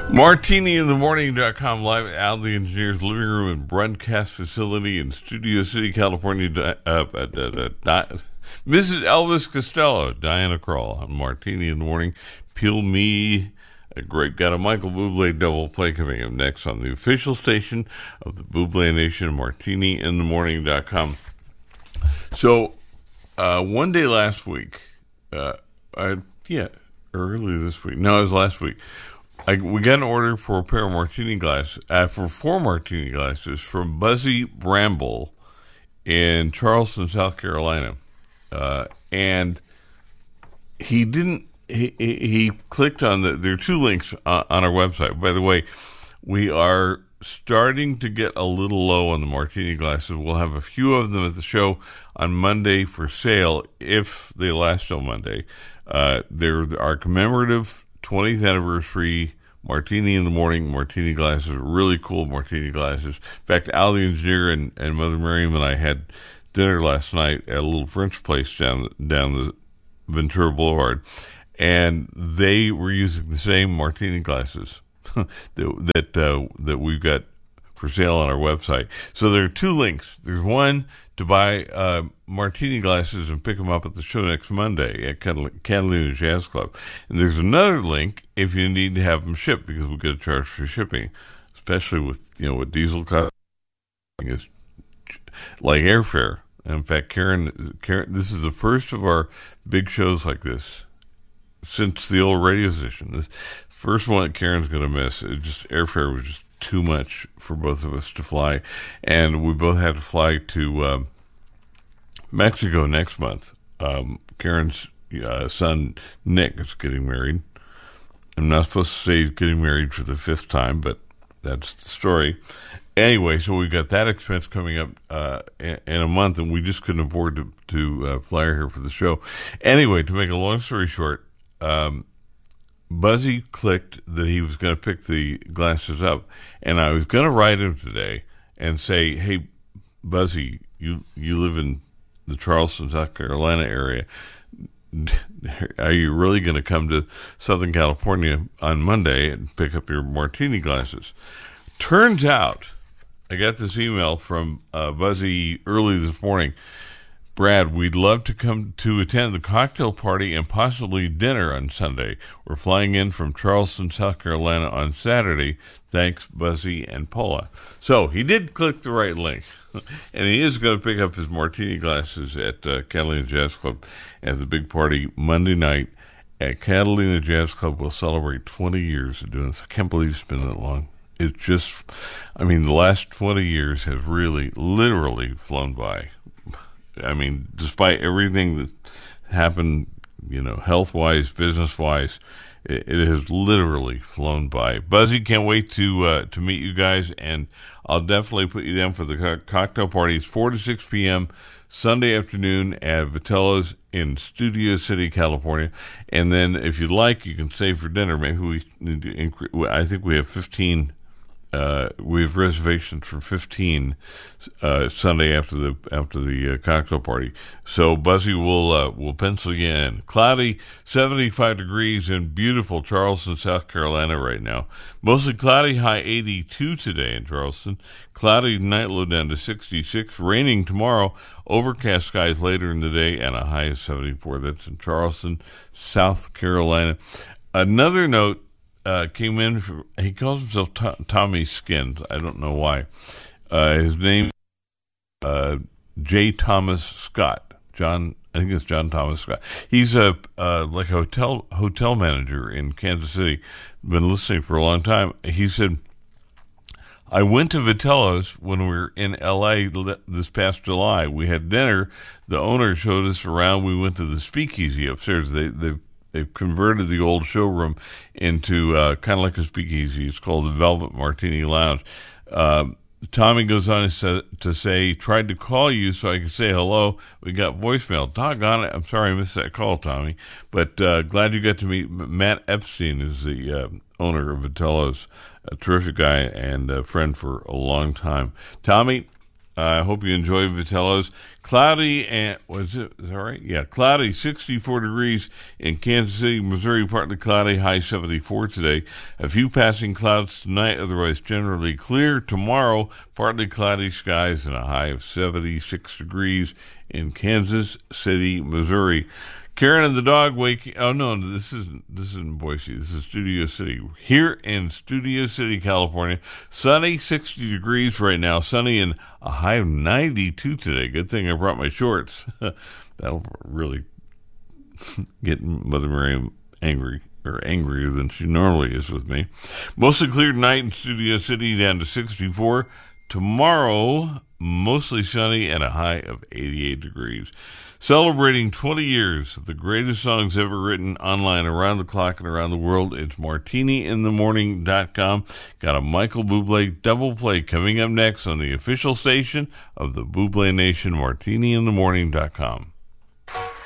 MartiniInTheMorning.com, live at Al the Engineer's living room and broadcast facility in Studio City, California. Mrs. Elvis Costello, Diana Krall on Martini in the Morning. Peel Me, a great got a Michael Bublé double play coming up next on the official station of the Bublé Nation, MartiniInTheMorning.com. So, one day last week, early this week. No, it was last week. We got an order for a pair of martini glasses, for 4 martini glasses from Buzzy Bramble in Charleston, South Carolina. And he clicked on there are 2 links on our website. By the way, we are starting to get a little low on the martini glasses. We'll have a few of them at the show on Monday for sale if they last till Monday. They're our commemorative 20th anniversary Martini in the Morning martini glasses, really cool martini glasses. In fact, Al the Engineer and Mother Miriam and I had dinner last night at a little French place down the Ventura Boulevard, and they were using the same martini glasses that we've got for sale on our website. So there are 2 links. There's one to buy martini glasses and pick them up at the show next Monday at Catalina Jazz Club. And there's another link if you need to have them shipped, because we've got to charge for shipping, especially with with diesel costs. It's like airfare. And in fact, Karen, this is the first of our big shows like this since the old radio station. This first one that Karen's going to miss. Airfare was just too much for both of us to fly, and we both had to fly to Mexico next month. Karen's son Nick is getting married. I'm not supposed to say he's getting married for the 5th time, but that's the story. Anyway, so we got that expense coming up in a month, and we just couldn't afford to fly her here for the show. Anyway, to make a long story short, Buzzy clicked that he was going to pick the glasses up, and I was going to write him today and say, "Hey, Buzzy, you live in the Charleston, South Carolina area. Are you really going to come to Southern California on Monday and pick up your martini glasses?" Turns out, I got this email from Buzzy early this morning. "Brad, we'd love to come to attend the cocktail party and possibly dinner on Sunday. We're flying in from Charleston, South Carolina on Saturday. Thanks, Buzzy and Paula." So he did click the right link, and he is going to pick up his martini glasses at Catalina Jazz Club at the big party Monday night at Catalina Jazz Club. We'll celebrate 20 years of doing this. I can't believe it's been that long. It's just, the last 20 years have really, literally flown by. Despite everything that happened, health-wise, business-wise, it has literally flown by. Buzzy, can't wait to meet you guys, and I'll definitely put you down for the cocktail party. It's 4 to 6 p.m. Sunday afternoon at Vitello's in Studio City, California. And then, if you'd like, you can stay for dinner. Maybe we need to I think we have 15. We have reservations for 15 Sunday after the cocktail party. So Buzzy will pencil you in. Cloudy, 75 degrees in beautiful Charleston, South Carolina right now. Mostly cloudy, high 82 today in Charleston. Cloudy night, low down to 66. Raining tomorrow. Overcast skies later in the day, and a high of 74. That's in Charleston, South Carolina. Another note. Came in, he calls himself Tommy Skins. I don't know why. His name is J. Thomas Scott. I think it's John Thomas Scott. He's like a hotel manager in Kansas City. Been listening for a long time. He said, "I went to Vitello's when we were in L.A. this past July. We had dinner. The owner showed us around. We went to the speakeasy upstairs. They've converted the old showroom into kind of like a speakeasy. It's called the Velvet Martini Lounge." Tommy goes on to say, "Tried to call you so I could say hello. We got voicemail. Doggone it. I'm sorry I missed that call, Tommy. But glad you got to meet Matt Epstein, is the owner of Vitello's, a terrific guy and a friend for a long time. Tommy, I hope you enjoy Vitello's. Cloudy and is that right? Yeah, cloudy, 64 degrees in Kansas City, Missouri. Partly cloudy, high 74 today. A few passing clouds tonight, otherwise generally clear. Tomorrow, partly cloudy skies and a high of 76 degrees in Kansas City, Missouri. Karen and the dog waking. Oh no, this isn't Boise. This is Studio City. Here in Studio City, California, sunny, 60 degrees right now. Sunny and a high of 92 today. Good thing I brought my shorts. That'll really get Mother Mary angry, or angrier than she normally is with me. Mostly clear tonight in Studio City, down to 64. Tomorrow, mostly sunny and a high of 88 degrees. Celebrating 20 years of the greatest songs ever written online around the clock and around the world. It's martiniinthemorning.com. Got a Michael Bublé double play coming up next on the official station of the Bublé Nation, martiniinthemorning.com.